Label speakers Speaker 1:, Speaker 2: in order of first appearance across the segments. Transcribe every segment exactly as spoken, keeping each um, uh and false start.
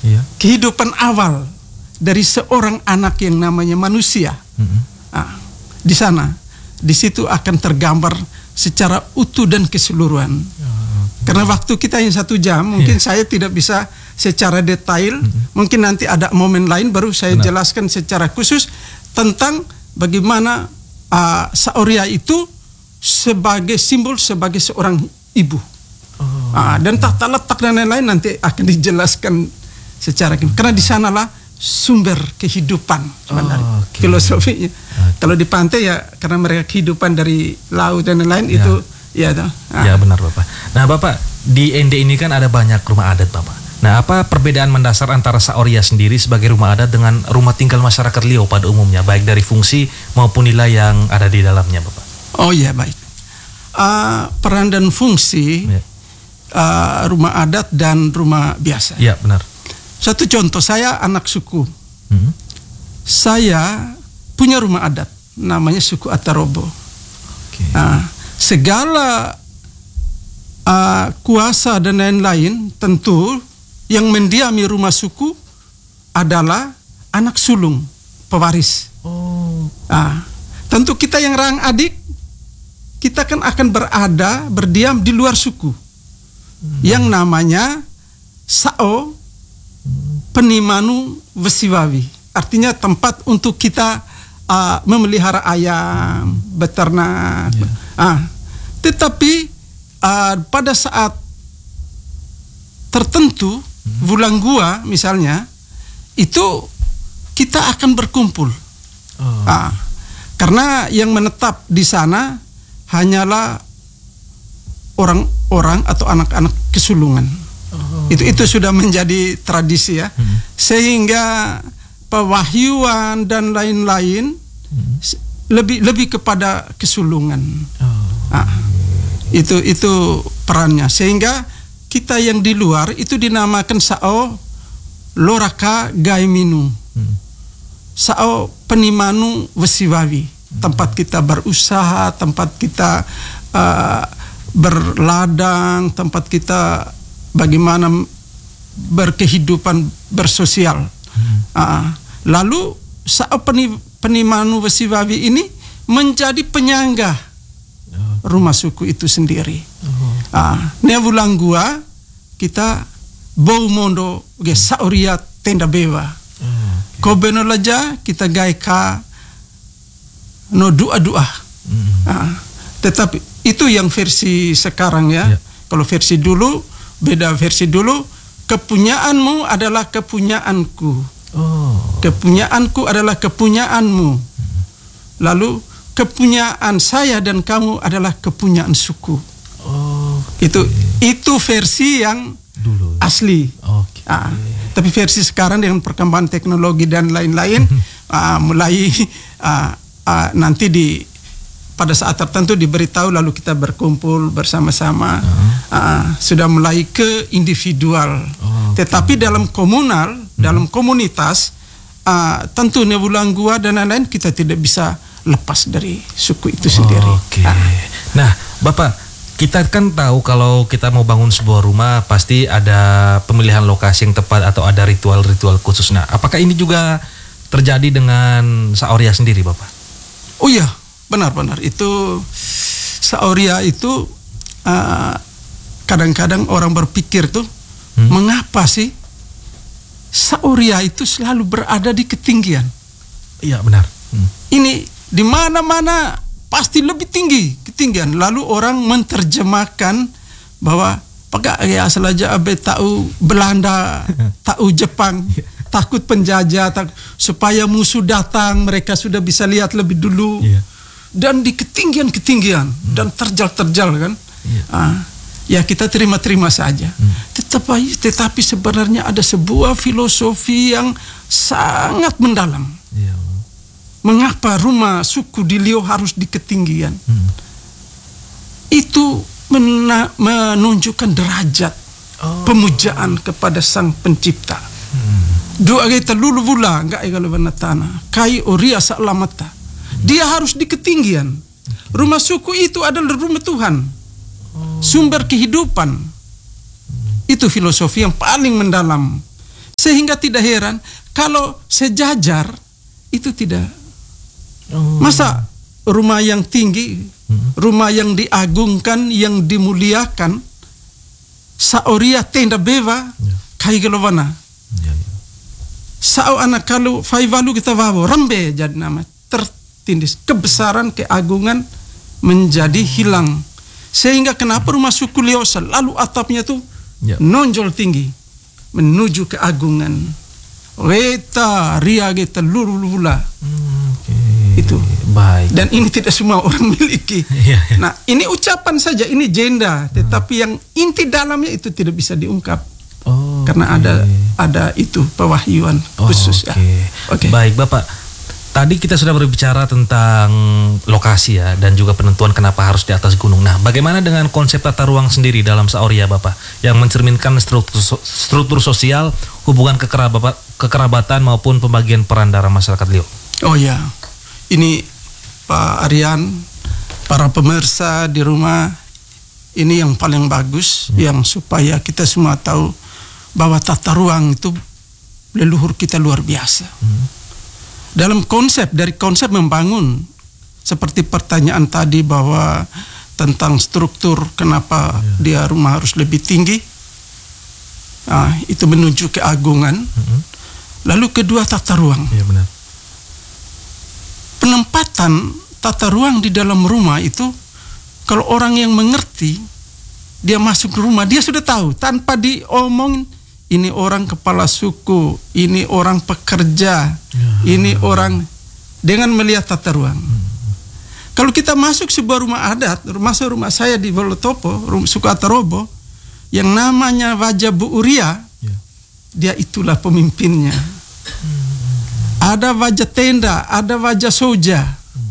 Speaker 1: Iya.
Speaker 2: kehidupan awal dari seorang anak yang namanya manusia. Mm-hmm. Nah, di sana, di situ akan tergambar secara utuh dan keseluruhan. Oh, karena waktu kita yang satu jam, mungkin yeah. saya tidak bisa secara detail. Mm-hmm. Mungkin nanti ada momen lain baru saya Benar. jelaskan secara khusus tentang bagaimana uh, Saoria itu sebagai simbol, sebagai seorang ibu. Oh. Uh, dan tata letak dan lain-lain nanti akan dijelaskan secara karena di sanalah sumber kehidupan sebenarnya. Oh, okay. Filosofinya. Okay. Kalau di pantai ya karena mereka kehidupan dari laut dan lain-lain ya. itu ya toh. Ah.
Speaker 1: Ya benar Bapak. Nah Bapak, di N D ini kan ada banyak rumah adat Bapak. Nah, apa perbedaan mendasar antara Saoria sendiri sebagai rumah adat dengan rumah tinggal masyarakat Liau pada umumnya, baik dari fungsi maupun nilai yang ada di dalamnya Bapak?
Speaker 2: Oh iya, baik. Uh, peran dan fungsi ya. uh, rumah adat dan rumah biasa.
Speaker 1: Iya, benar.
Speaker 2: Satu contoh, saya anak suku. Hmm. Saya punya rumah adat, namanya suku Atarobo. Okay. Nah, segala uh, kuasa dan lain-lain tentu yang mendiami rumah suku adalah anak sulung, pewaris. Oh. Nah, tentu kita yang rang adik, kita kan akan berada, berdiam di luar suku. Hmm. Yang namanya Sao Penimanu Wesiwawi, artinya tempat untuk kita uh, memelihara ayam, beternak. Yeah. Ah, tetapi uh, pada saat tertentu, hmm. bulan gua misalnya, itu kita akan berkumpul. Oh. Ah, karena yang menetap di sana hanyalah orang-orang atau anak-anak kesulungan. Oh. Itu itu sudah menjadi tradisi ya, hmm. sehingga pewahyuan dan lain-lain hmm. lebih lebih kepada kesulungan. Oh. Ah, itu itu perannya, sehingga kita yang di luar itu dinamakan Sao Loraka Gaiminu, hmm. Sao Penimanu Wesiwawi, hmm. tempat kita berusaha, tempat kita uh, berladang, tempat kita bagaimana berkehidupan bersosial. Hmm. Uh, lalu Sao Penimanu Wesiwawi ini menjadi penyangga oh. rumah suku itu sendiri. Oh. Uh, Nia bulan gua kita bau mondo ge Saoria tenda bewa. Oh, okay. Kobeno laja kita gaeka no doa-doa. Hmm. Uh, tetapi itu yang versi sekarang ya. Yeah. Kalau versi dulu beda versi dulu, kepunyaanmu adalah kepunyaanku. Oh. Kepunyaanku adalah kepunyaanmu. Hmm. Lalu kepunyaan saya dan kamu adalah kepunyaan suku. Oh. Okay. Itu itu versi yang dulu asli. Okay. Ah, tapi versi sekarang dengan perkembangan teknologi dan lain-lain ah, mulai ah, ah, nanti di pada saat tertentu diberitahu lalu kita berkumpul bersama-sama. Uh-huh. uh, sudah mulai ke individual. Oh, okay. Tetapi dalam komunal, hmm. dalam komunitas, uh, tentu Nebulang Gua dan lain-lain kita tidak bisa lepas dari suku itu sendiri.
Speaker 1: Oh, Oke. Okay. Uh. Nah, Bapak, kita kan tahu kalau kita mau bangun sebuah rumah pasti ada pemilihan lokasi yang tepat atau ada ritual-ritual khusus. Nah, apakah ini juga terjadi dengan Saoria sendiri, Bapak?
Speaker 2: Oh iya. Benar-benar itu Saoria itu uh, kadang-kadang orang berpikir tuh hmm? mengapa sih Saoria itu selalu berada di ketinggian?
Speaker 1: Iya benar. Hmm.
Speaker 2: Ini di mana-mana pasti lebih tinggi ketinggian. Lalu orang menerjemahkan bahwa pakai ya selaja abe tahu Belanda, tahu Jepang. Takut penjajah, tak, supaya musuh datang mereka sudah bisa lihat lebih dulu. Yeah. Dan di ketinggian-ketinggian hmm. dan terjal-terjal kan, yeah. ah, ya kita terima-terima saja. Hmm. Tetapi, tetapi sebenarnya ada sebuah filosofi yang sangat mendalam. Yeah. Mengapa rumah suku di Liau harus di ketinggian? Hmm. Itu mena- menunjukkan derajat oh. pemujaan kepada Sang Pencipta. Hmm. Dua kita lulu bula enggak kalau benar tanah kai oria salamata. Dia harus di ketinggian. Rumah suku itu adalah rumah Tuhan. Sumber kehidupan. Itu filosofi yang paling mendalam. Sehingga tidak heran kalau sejajar itu tidak.
Speaker 1: Oh.
Speaker 2: Masa rumah yang tinggi, hmm. rumah yang diagungkan, yang dimuliakan, saoria tenda beva, yeah. kai gelovana. Yeah, yeah. Sao anak kalau faivalu kita bawa rambe jadi nama tertindis, kebesaran, keagungan menjadi oh. hilang. Sehingga kenapa rumah suku Leo selalu atapnya tuh yeah. nonjol tinggi menuju keagungan. Weta ria kita lulula. Hmm, okay. Itu baik. Dan ini tidak semua orang miliki. Yeah, yeah. Nah, ini ucapan saja, ini jenda, tetapi hmm. yang inti dalamnya itu tidak bisa diungkap. Oh, karena okay. ada ada itu pewahyuan khusus. Oh, okay. ya. Okay.
Speaker 1: Baik, Bapak. Tadi kita sudah berbicara tentang lokasi ya, dan juga penentuan kenapa harus di atas gunung. Nah, bagaimana dengan konsep tata ruang sendiri dalam saoria, Bapak, yang mencerminkan struktur, struktur sosial, hubungan kekerabatan, kekerabatan maupun pembagian peran dalam masyarakat Leo?
Speaker 2: Oh ya, ini Pak Aryan, para pemirsa di rumah, ini yang paling bagus, hmm. yang supaya kita semua tahu bahwa tata ruang itu leluhur kita luar biasa. Hmm. Dalam konsep, dari konsep membangun, seperti pertanyaan tadi bahwa tentang struktur kenapa ya. dia rumah harus lebih tinggi, nah, itu menuju keagungan. Mm-hmm. Lalu kedua tata ruang.
Speaker 1: Ya, benar.
Speaker 2: Penempatan tata ruang di dalam rumah itu, kalau orang yang mengerti, dia masuk ke rumah, dia sudah tahu tanpa diomongin. Ini orang kepala suku, ini orang pekerja, ya. ini orang, dengan melihat tata ruang. Hmm. Kalau kita masuk sebuah rumah adat, masuk rumah saya di Wolotopo, suku Atarobo, yang namanya Wajah Bu Uria, ya. dia itulah pemimpinnya. Hmm. Ada wajah tenda, ada wajah soja. Hmm.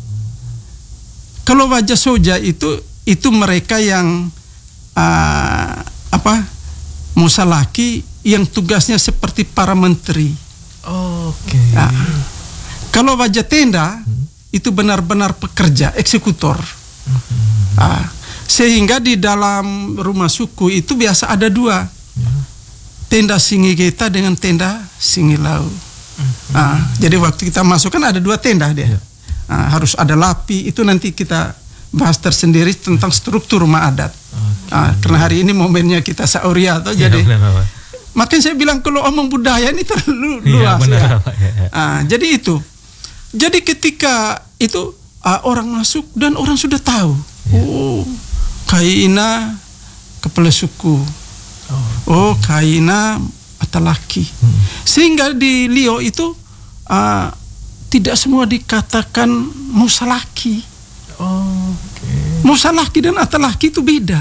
Speaker 2: Kalau wajah soja itu, itu mereka yang uh, apa? Musalaki yang tugasnya seperti para menteri.
Speaker 1: Oke. Okay.
Speaker 2: Nah, kalau wajah tenda hmm. itu benar-benar pekerja, eksekutor. Hmm. Nah, sehingga di dalam rumah suku itu biasa ada dua, yeah. tenda Singigeta dengan tenda Singilau. Hmm. Nah, jadi waktu kita masuk kan ada dua tenda dia. Yeah. Nah, harus ada lapi, itu nanti kita bahas tersendiri tentang struktur rumah adat. Okay. Nah, karena hari ini momennya kita saoria tuh, yeah, jadi. Benar, makanya saya bilang kalau omong budaya ini terlalu luas. Ya, benar, ya. Ya, ya. Nah, jadi itu. Jadi ketika itu uh, orang masuk dan orang sudah tahu. Ya. Oh, kaina kepala suku. Oh, oh kaina atalaki. Hmm. Sehingga di Leo itu uh, tidak semua dikatakan musalaki. Oh, okay. Musalaki dan atalaki itu beda.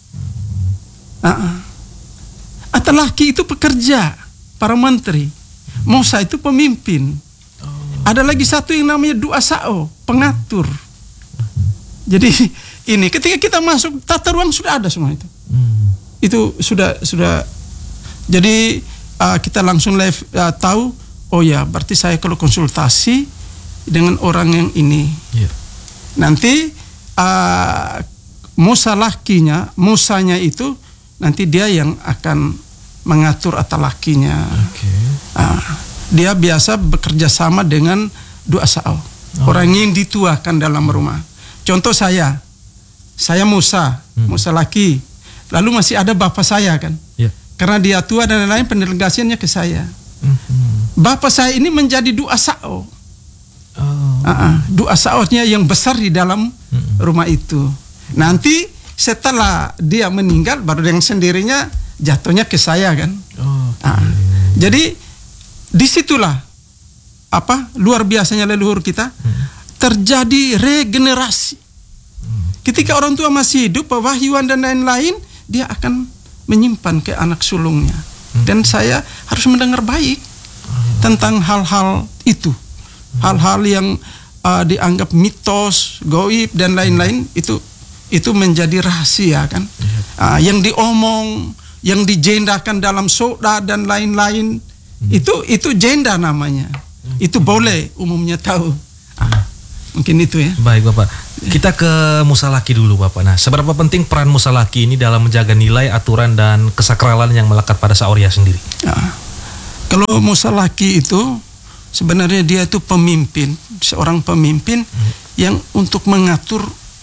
Speaker 2: Hmm. Uh-uh. Atalaki itu pekerja, para menteri. Musa itu pemimpin. Oh. Ada lagi satu yang namanya duasao, pengatur. Jadi ini ketika kita masuk tata ruang sudah ada semua itu. Hmm. Itu sudah sudah. Jadi uh, kita langsung live uh, tahu. Oh ya, berarti saya kalau konsultasi dengan orang yang ini. Yeah. Nanti uh, Musa lakinya, Musanya itu nanti dia yang akan mengatur atalakinya. Okay. Nah, dia biasa bekerja sama dengan dua sao, oh. orang yang dituakan dalam rumah. Contoh saya, saya Musa, hmm. Musa laki, lalu masih ada bapak saya kan, yeah. karena dia tua dan lain-lain, pendelegasiannya ke saya. Hmm. Bapak saya ini menjadi dua sao, oh. uh-uh, dua saonya yang besar di dalam hmm. rumah itu. Nanti setelah dia meninggal, baru yang sendirinya jatuhnya ke saya kan. Oh, okay. Nah, jadi disitulah apa luar biasanya leluhur kita hmm. terjadi regenerasi. Hmm. Ketika orang tua masih hidup, pewahyuan dan lain-lain, dia akan menyimpan ke anak sulungnya. Hmm. Dan saya harus mendengar baik hmm. tentang hal-hal itu, hmm. hal-hal yang uh, dianggap mitos, goib dan lain-lain itu itu menjadi rahasia kan. Hmm. Uh, yang diomong, yang dijendakan dalam soda dan lain-lain, hmm. itu itu jenda namanya. Hmm. Itu boleh umumnya tahu. Ah, mungkin itu ya.
Speaker 1: Baik Bapak, kita ke musalaki dulu Bapak. Nah, seberapa penting peran musalaki ini dalam menjaga nilai, aturan dan kesakralan yang melekat pada saoria sendiri?
Speaker 2: Ah, Kalau Musa laki itu sebenarnya dia itu pemimpin, seorang pemimpin hmm. yang untuk mengatur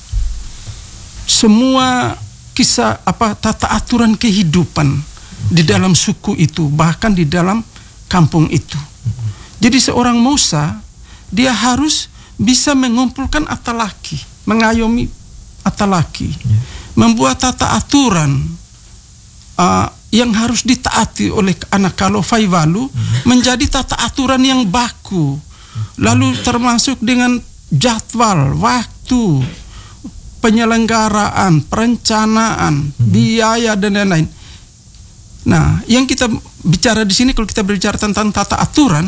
Speaker 2: semua kisah apa tata aturan kehidupan hmm. di dalam suku itu, bahkan di dalam kampung itu. Hmm. Jadi seorang Musa dia harus bisa mengumpulkan atalaki, mengayomi atalaki, hmm. membuat tata aturan uh, yang harus ditaati oleh anak kalau Faivalu hmm. menjadi tata aturan yang baku, lalu termasuk dengan jadwal, waktu, penyelenggaraan, perencanaan, hmm. biaya dan lain-lain. Nah, yang kita bicara di sini kalau kita berbicara tentang tata aturan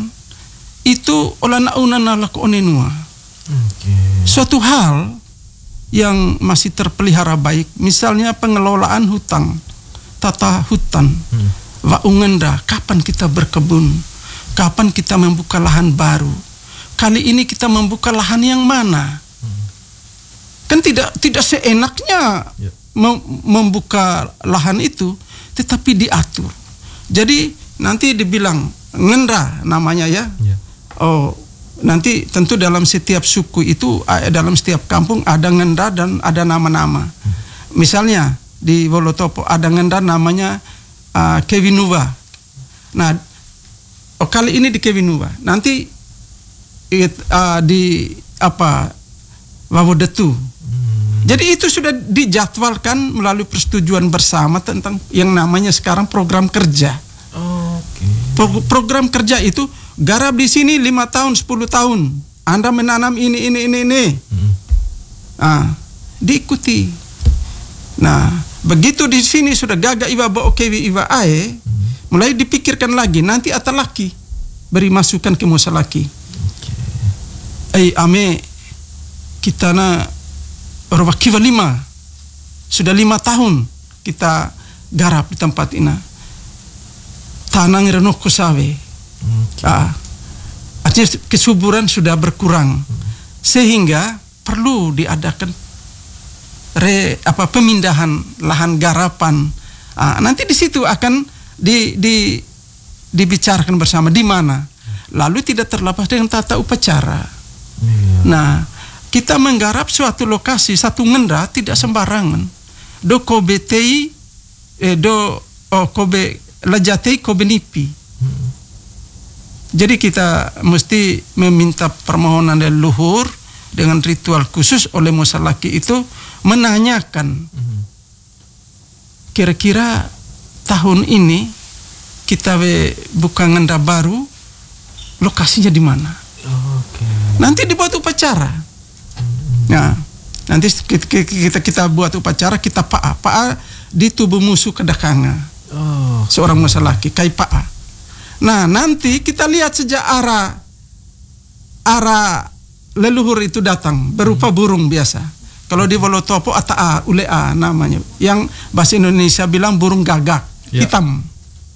Speaker 2: itu olana unana onenua. Okay. Suatu hal yang masih terpelihara baik, misalnya pengelolaan hutang. Tata hutan, hmm. wa ungenda, kapan kita berkebun, kapan kita membuka lahan baru, kali ini kita membuka lahan yang mana, hmm. kan tidak tidak seenaknya yeah. mem membuka lahan itu, tetapi diatur. Jadi nanti dibilang ngenda namanya ya, yeah. oh nanti tentu dalam setiap suku itu, dalam setiap kampung ada ngenda dan ada nama-nama, hmm. misalnya di Wolotopo ada ngenda namanya uh, Kewinuwa. Nah, oh, kali ini di Kewinuwa. Nanti it, uh, di apa Wawodetu. Hmm. Jadi itu sudah dijadwalkan melalui persetujuan bersama tentang yang namanya sekarang program kerja.
Speaker 1: Oh, okay.
Speaker 2: Pro program kerja itu garap di sini lima tahun, sepuluh tahun. Anda menanam ini, ini, ini, ini. Hmm. Nah, diikuti. Nah, begitu di sini sudah gaga iwa ba okewi iwa ae, hmm. mulai dipikirkan lagi nanti atalaki beri masukan ke Musa laki. Okay. Eh ame kita na orwakiwa lima sudah lima tahun kita garap di tempat ini. Tanang renoko sawe. Okay. Ah, artinya kesuburan sudah berkurang hmm. sehingga perlu diadakan Re, apa pemindahan lahan garapan. Ah, nanti di situ akan di, di, dibicarakan bersama di mana. Lalu tidak terlepas dengan tata upacara. Iya. Nah, kita menggarap suatu lokasi, satu ngenda tidak sembarangan. Do kobe tei, eh, do oh, kobe lajatei kobe nipi. Hmm. Jadi kita mesti meminta permohonan dari luhur dengan ritual khusus oleh Musa laki itu menanyakan kira-kira tahun ini kita we buka ngenda baru lokasinya di mana. Okay. Nanti dibuat upacara. Mm-hmm. Nah, nanti kita, kita kita buat upacara kita pa'a pa'a di tubuh musuh kedakanga. Oh, okay. Seorang Musa laki kai pa'a. Nah, nanti kita lihat sejak arah arah leluhur itu datang berupa burung biasa. Kalau di Wolotopo ata ulea namanya, yang bahasa Indonesia bilang burung gagak ya. Hitam.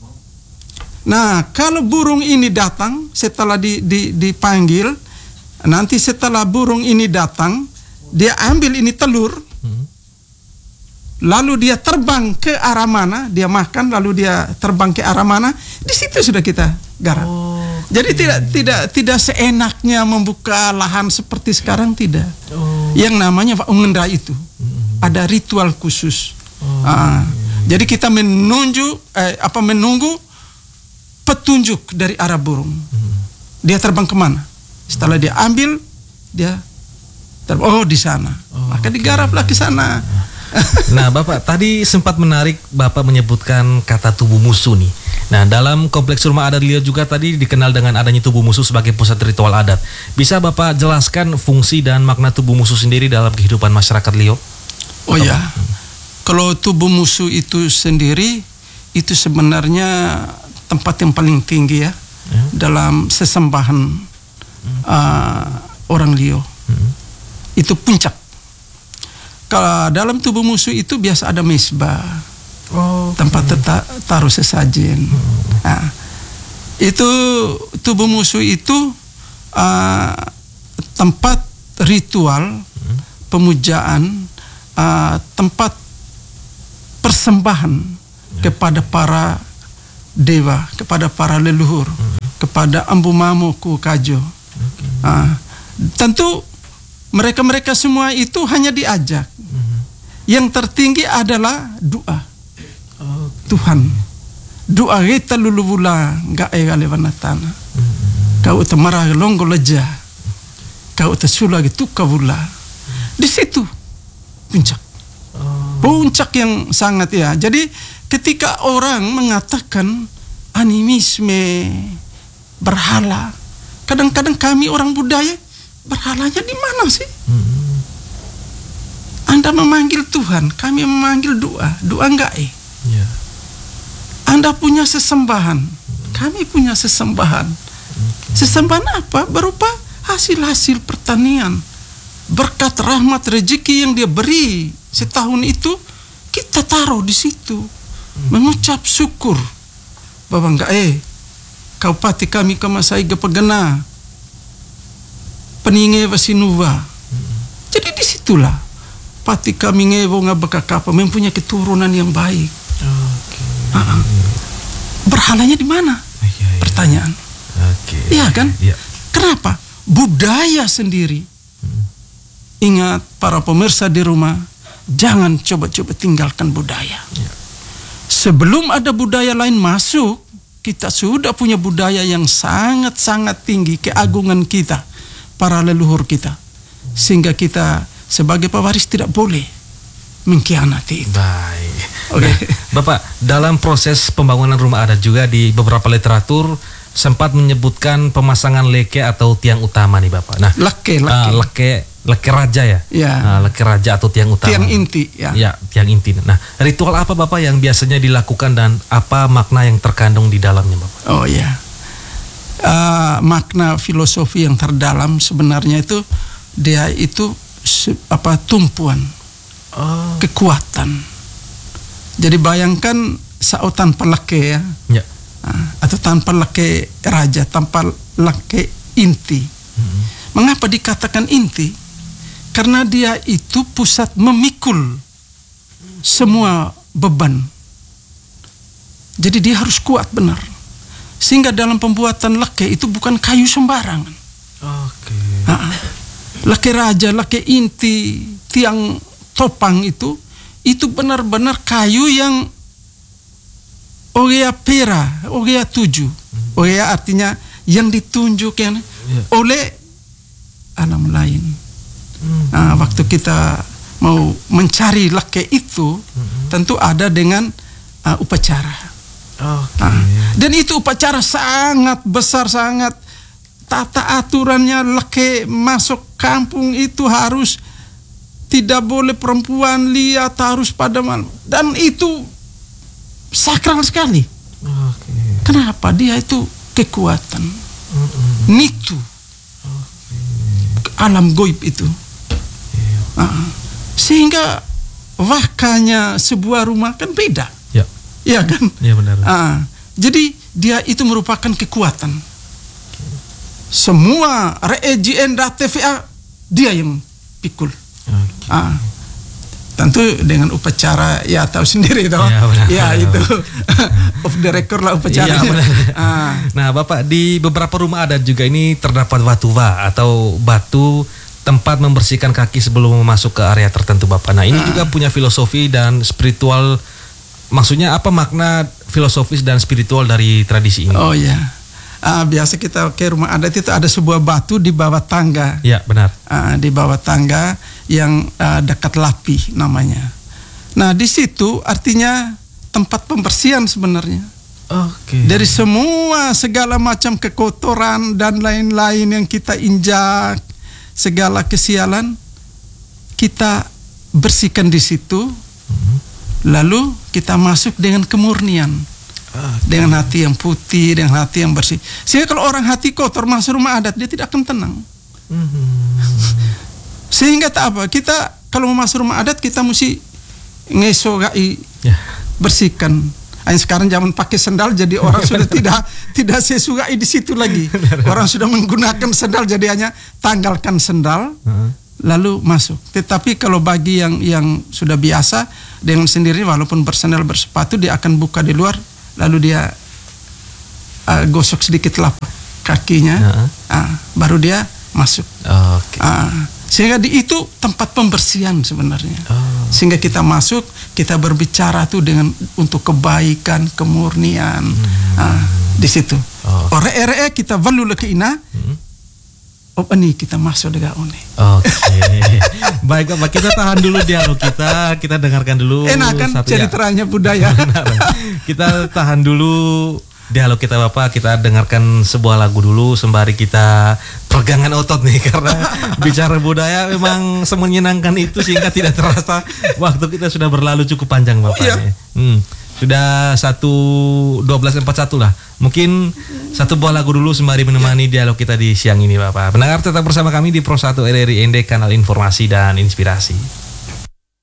Speaker 2: Nah, kalau burung ini datang setelah di, di, dipanggil, nanti setelah burung ini datang, dia ambil ini telur, hmm. lalu dia terbang ke arah mana, dia makan, lalu dia terbang ke arah mana, di situ sudah kita garap. Oh. Jadi tidak tidak tidak seenaknya membuka lahan seperti sekarang, tidak. Oh. Yang namanya ungenda itu mm-hmm. ada ritual khusus. Oh. Uh, jadi kita menunjuk eh, apa menunggu petunjuk dari arah burung. Mm-hmm. Dia terbang kemana? Setelah dia ambil, dia terbang, oh di sana. Oh, maka digaraplah ke sana.
Speaker 1: Nah, Bapak tadi sempat menarik Bapak menyebutkan kata tubuh musuh nih. Nah, dalam kompleks rumah adat Lio juga tadi dikenal dengan adanya tubuh musuh sebagai pusat ritual adat. Bisa Bapak jelaskan fungsi dan makna tubuh musuh sendiri dalam kehidupan masyarakat Lio?
Speaker 2: Oh ya, hmm. kalau tubuh musuh itu sendiri itu sebenarnya tempat yang paling tinggi ya hmm. dalam sesembahan hmm. uh, orang Lio. Hmm. Itu puncak. Kalau dalam tubuh musuh itu biasa ada mesbah, oh, tempat teta, taruh sesajen. Hmm. Nah, itu tubuh musuh itu uh, tempat ritual hmm. pemujaan, uh, tempat persembahan ya. Kepada para dewa, kepada para leluhur, hmm. kepada Ambu Mamo Ku Kajo. Okay. Uh, tentu mereka-mereka semua itu hanya diajak. Hmm. Yang tertinggi adalah doa. Okay. Tuhan, doa kita lulubula nggak ega levanatana. Hmm. Kau utamara longgo leja, kau utasula gitu kabula. Di situ puncak. Puncak yang sangat ya. Jadi ketika orang mengatakan animisme, berhala, kadang-kadang kami orang budaya, berhalanya di mana sih? Hmm. Anda memanggil Tuhan, kami memanggil doa, doa enggak eh? Yeah. Anda punya sesembahan, hmm. kami punya sesembahan. Okay. Sesembahan apa? Berupa hasil-hasil pertanian, berkat rahmat rezeki yang dia beri setahun itu, kita taruh di situ, hmm. mengucap syukur. Bapak enggak eh, kau pati kami kemasai gepegena, peninge wasinuva. Hmm. Jadi disitulah pati kami ngewo ngabekakapa mempunyai keturunan yang baik. Okay. Uh-uh. Berhalanya di mana? Okay, yeah. Pertanyaan. Okay. Iya kan? Yeah. Kenapa? Budaya sendiri. Hmm. Ingat para pemirsa di rumah, jangan coba-coba tinggalkan budaya. Ya. Sebelum ada budaya lain masuk, kita sudah punya budaya yang sangat-sangat tinggi, keagungan kita, para leluhur kita. Sehingga kita sebagai pewaris tidak boleh mengkhianati itu.
Speaker 1: Baik. Oke. Okay. Nah, Bapak, dalam proses pembangunan rumah adat juga di beberapa literatur sempat menyebutkan pemasangan leke atau tiang utama nih Bapak. Nah,
Speaker 2: leke, leke.
Speaker 1: Uh, leke Leke raja ya,
Speaker 2: ya.
Speaker 1: Nah, leke raja atau tiang utama.
Speaker 2: Tiang inti, ya.
Speaker 1: Ya, tiang inti. Nah, ritual apa Bapak yang biasanya dilakukan dan apa makna yang terkandung di dalamnya Bapak?
Speaker 2: Oh ya, uh, makna filosofi yang terdalam sebenarnya itu dia itu apa tumpuan, oh. kekuatan. Jadi bayangkan saat tanpa leke ya, ya. Uh, atau tanpa leke raja, tanpa leke inti. Hmm. Mengapa dikatakan inti? Karena dia itu pusat memikul semua beban. Jadi dia harus kuat benar. Sehingga dalam pembuatan leke itu bukan kayu sembarangan. Oke. Okay. Leke raja, leke inti, tiang topang itu, itu benar-benar kayu yang ogea pera, ogea tujuh. Ogea artinya yang ditunjukkan yeah. oleh alam lain. Hmm. Nah, waktu kita mau mencari leke itu, hmm. tentu ada dengan uh, upacara. Okay. Nah, dan itu upacara sangat besar, sangat tata aturannya. Leke masuk kampung itu harus tidak boleh perempuan lihat, harus pada malam. Dan itu sakral sekali. Okay. Kenapa? Dia itu kekuatan, hmm. nitu, okay. alam goib itu. Uh, sehingga wakanya sebuah rumah kan beda, ya, ya kan? Ya benar. Uh, jadi dia itu merupakan kekuatan. Semua re-E J N dan T V A dia yang pikul. Okay. Uh, tentu dengan upacara ya tahu sendiri toh. Ya, benar, ya benar, itu off the record lah upacaranya. Ya, uh.
Speaker 1: Nah Bapak, di beberapa rumah adat juga ini terdapat watuwa atau batu tempat membersihkan kaki sebelum masuk ke area tertentu Bapak. Nah ini uh. juga punya filosofi dan spiritual. Maksudnya apa makna filosofis dan spiritual dari tradisi ini?
Speaker 2: Oh ya, uh, biasa kita ke rumah adat itu ada sebuah batu di bawah tangga.
Speaker 1: Ya benar.
Speaker 2: Uh, di bawah tangga yang uh, dekat lapi namanya. Nah di situ artinya tempat pembersihan sebenarnya. Oke. Okay. Dari semua segala macam kekotoran dan lain-lain yang kita injak, segala kesialan kita bersihkan di situ, hmm. lalu kita masuk dengan kemurnian, okay. dengan hati yang putih, dengan hati yang bersih. Sehingga kalau orang hati kotor masuk rumah adat dia tidak akan tenang. Hmm. Sehingga tak apa, kita kalau mau masuk rumah adat kita mesti ngesogai, yeah. bersihkan. Yang sekarang zaman pakai sendal jadi orang sudah tidak tidak sesuai di situ lagi. Orang sudah menggunakan sendal jadi hanya tanggalkan sendal uh-huh. lalu masuk. Tetapi kalau bagi yang yang sudah biasa dengan sendiri walaupun bersendal bersepatu dia akan buka di luar lalu dia uh, gosok sedikit telapak kakinya,
Speaker 1: uh-huh.
Speaker 2: uh, baru dia masuk.
Speaker 1: Okay.
Speaker 2: Uh, sehingga di itu tempat pembersihan sebenarnya.
Speaker 1: Oh.
Speaker 2: Sehingga kita masuk, kita berbicara tuh dengan untuk kebaikan, kemurnian. Hmm. Uh, di situ. Oh. Ore ere kita valu leki ina. Hmm. Oh ini kita masuk dengan ini.
Speaker 1: Oke. Okay. Baik Bapak, kita tahan dulu dialog kita, kita dengarkan dulu.
Speaker 2: Enak kan ceritanya ya. Budaya.
Speaker 1: Kita tahan dulu dialog kita Bapak, kita dengarkan sebuah lagu dulu sembari kita pegangan otot nih, karena bicara budaya memang semenyenangkan itu sehingga tidak terasa waktu kita sudah berlalu cukup panjang Bapak. Oh, iya. Hmm. Sudah satu dua belas empat satu lah. Mungkin satu buah lagu dulu sembari menemani dialog kita di siang ini Bapak. Pendengar tetap bersama kami di Pro satu R R I N D, kanal informasi dan inspirasi.